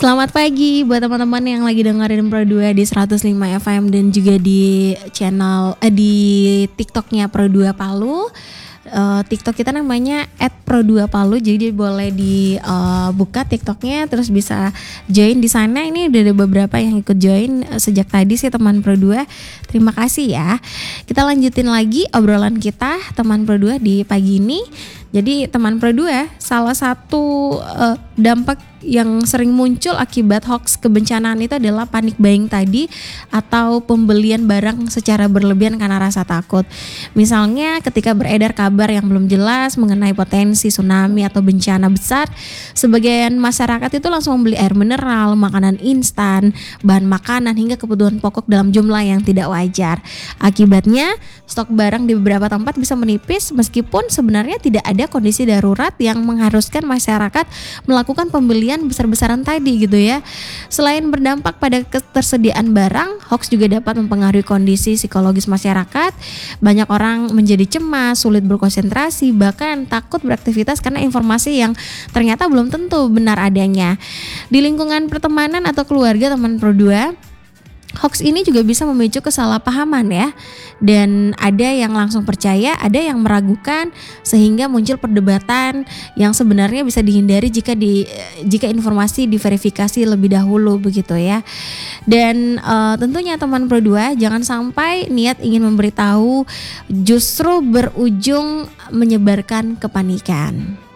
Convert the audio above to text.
Selamat pagi buat teman-teman yang lagi dengerin Pro2 di 105 FM dan juga di channel di TikToknya Pro2 Palu. TikTok kita namanya @pro2palu, jadi boleh dibuka TikToknya terus bisa join di sana. Ini udah ada beberapa yang ikut join sejak tadi sih teman Pro2. Terima kasih ya. Kita lanjutin lagi obrolan kita teman Pro2 di pagi ini. Jadi teman Pro2, salah satu dampak yang sering muncul akibat hoax kebencanaan itu adalah panic buying tadi, atau pembelian barang secara berlebihan karena rasa takut. Misalnya ketika beredar kabar yang belum jelas mengenai potensi tsunami atau bencana besar, sebagian masyarakat itu langsung membeli air mineral, makanan instan, bahan makanan hingga kebutuhan pokok dalam jumlah yang tidak wajar. Akibatnya stok barang di beberapa tempat bisa menipis meskipun sebenarnya tidak ada kondisi darurat yang mengharuskan masyarakat melakukan pembelian besar-besaran tadi gitu ya. Selain berdampak pada ketersediaan barang, hoax juga dapat mempengaruhi kondisi psikologis masyarakat. Banyak orang menjadi cemas, sulit berkonsentrasi, bahkan takut beraktivitas karena informasi yang ternyata belum tentu benar adanya. Di lingkungan pertemanan atau keluarga teman Pro2, hoax ini juga bisa memicu kesalahpahaman ya. Dan ada yang langsung percaya, ada yang meragukan, sehingga muncul perdebatan yang sebenarnya bisa dihindari jika informasi diverifikasi lebih dahulu begitu ya. Dan tentunya teman Pro2, jangan sampai niat ingin memberitahu justru berujung menyebarkan kepanikan.